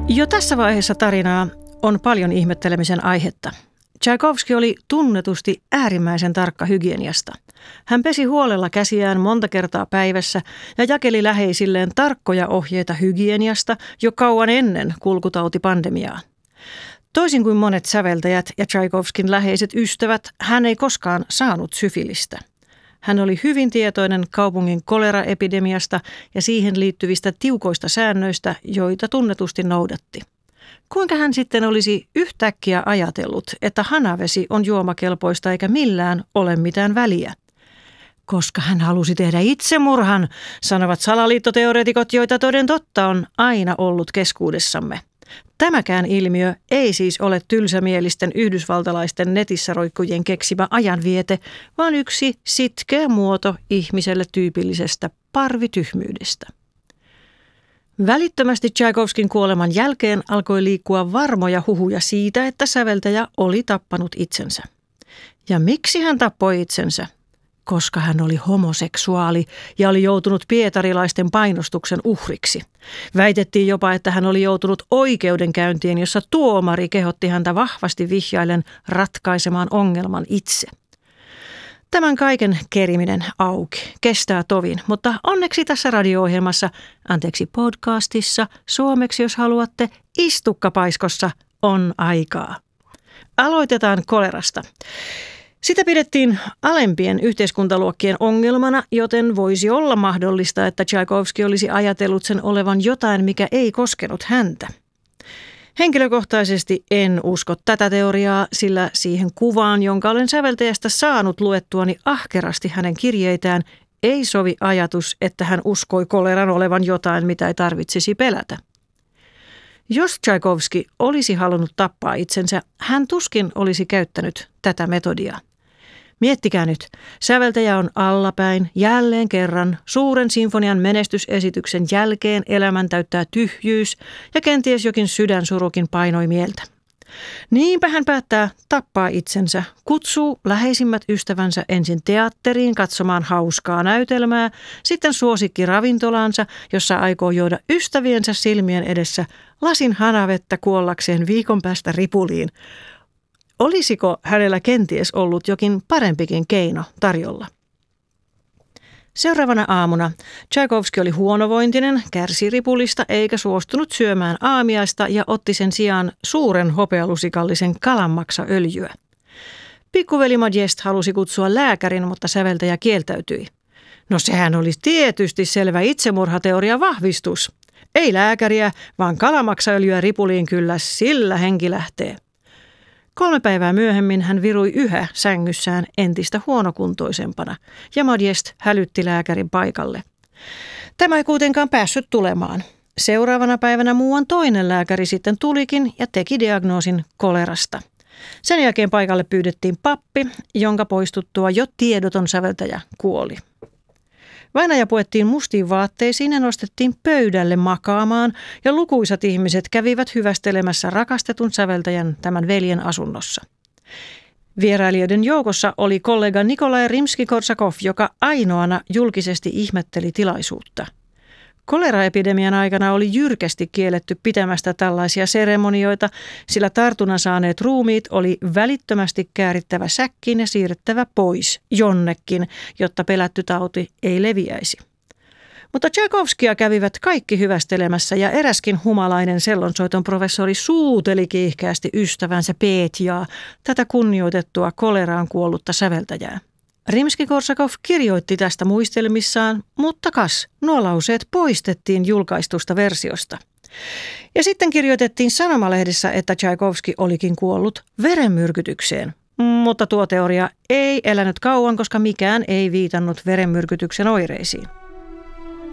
Jo tässä vaiheessa tarinaa on paljon ihmettelemisen aihetta. Tchaikovsky oli tunnetusti äärimmäisen tarkka hygieniasta. Hän pesi huolella käsiään monta kertaa päivässä ja jakeli läheisilleen tarkkoja ohjeita hygieniasta jo kauan ennen kulkutautipandemiaa. Toisin kuin monet säveltäjät ja Tchaikovskyn läheiset ystävät, hän ei koskaan saanut syfilistä. Hän oli hyvin tietoinen kaupungin koleraepidemiasta ja siihen liittyvistä tiukoista säännöistä, joita tunnetusti noudatti. Kuinka hän sitten olisi yhtäkkiä ajatellut, että hanavesi on juomakelpoista eikä millään ole mitään väliä? Koska hän halusi tehdä itsemurhan, sanovat salaliittoteoreetikot, joita toden totta on aina ollut keskuudessamme. Tämäkään ilmiö ei siis ole tylsämielisten yhdysvaltalaisten netissä roikkujien keksimä ajanviete, vaan yksi sitkeä muoto ihmiselle tyypillisestä parvityhmyydestä. Välittömästi Tchaikovskyn kuoleman jälkeen alkoi liikkua varmoja huhuja siitä, että säveltäjä oli tappanut itsensä. Ja miksi hän tappoi itsensä? Koska hän oli homoseksuaali ja oli joutunut pietarilaisten painostuksen uhriksi. Väitettiin jopa, että hän oli joutunut oikeudenkäyntiin, jossa tuomari kehotti häntä vahvasti vihjaillen ratkaisemaan ongelman itse. Tämän kaiken keriminen auki kestää tovin, mutta onneksi tässä radio-ohjelmassa, podcastissa, suomeksi jos haluatte, istukkapaiskossa on aikaa. Aloitetaan kolerasta. Sitä pidettiin alempien yhteiskuntaluokkien ongelmana, joten voisi olla mahdollista, että Tchaikovsky olisi ajatellut sen olevan jotain, mikä ei koskenut häntä. Henkilökohtaisesti en usko tätä teoriaa, sillä siihen kuvaan, jonka olen säveltäjästä saanut luettuani ahkerasti hänen kirjeitään, ei sovi ajatus, että hän uskoi koleran olevan jotain, mitä ei tarvitsisi pelätä. Jos Tchaikovsky olisi halunnut tappaa itsensä, hän tuskin olisi käyttänyt tätä metodia. Miettikää nyt, säveltäjä on allapäin jälleen kerran suuren sinfonian menestysesityksen jälkeen elämän täyttää tyhjyys ja kenties jokin sydänsurukin painoi mieltä. Niinpä hän päättää tappaa itsensä, kutsuu läheisimmät ystävänsä ensin teatteriin katsomaan hauskaa näytelmää, sitten suosikki ravintolaansa, jossa aikoo juoda ystäviensä silmien edessä lasin hanavettä kuollakseen viikon päästä ripuliin. Olisiko hänellä kenties ollut jokin parempikin keino tarjolla? Seuraavana aamuna Tchaikovsky oli huonovointinen, kärsi ripulista eikä suostunut syömään aamiaista ja otti sen sijaan suuren hopealusikallisen kalanmaksaöljyä. Pikkuveli Modest halusi kutsua lääkärin, mutta säveltäjä kieltäytyi. No sehän olisi tietysti selvä itsemurhateoria vahvistus. Ei lääkäriä, vaan kalanmaksaöljyä ripuliin kyllä, sillä henki lähtee. 3 päivää myöhemmin hän virui yhä sängyssään entistä huonokuntoisempana ja Modest hälytti lääkärin paikalle. Tämä ei kuitenkaan päässyt tulemaan. Seuraavana päivänä muuan toinen lääkäri sitten tulikin ja teki diagnoosin kolerasta. Sen jälkeen paikalle pyydettiin pappi, jonka poistuttua jo tiedoton säveltäjä kuoli. Vainaja puettiin mustiin vaatteisiin ja nostettiin pöydälle makaamaan ja lukuisat ihmiset kävivät hyvästelemässä rakastetun säveltäjän tämän veljen asunnossa. Vierailijoiden joukossa oli kollega Nikolai Rimski-Korsakov, joka ainoana julkisesti ihmetteli tilaisuutta. Koleraepidemian aikana oli jyrkästi kielletty pitämästä tällaisia seremonioita, sillä tartunnan saaneet ruumiit oli välittömästi käärittävä säkkiin ja siirrettävä pois jonnekin, jotta pelätty tauti ei leviäisi. Mutta Tchaikovskia kävivät kaikki hyvästelemässä ja eräskin humalainen sellonsoiton professori suuteli kiihkeästi ystävänsä Petjaa, tätä kunnioitettua koleraan kuollutta säveltäjää. Rimski-Korsakov kirjoitti tästä muistelmissaan, mutta nuo lauseet poistettiin julkaistusta versiosta. Ja sitten kirjoitettiin sanomalehdessä, että Tchaikovsky olikin kuollut verenmyrkytykseen. Mutta tuo teoria ei elänyt kauan, koska mikään ei viitannut verenmyrkytyksen oireisiin.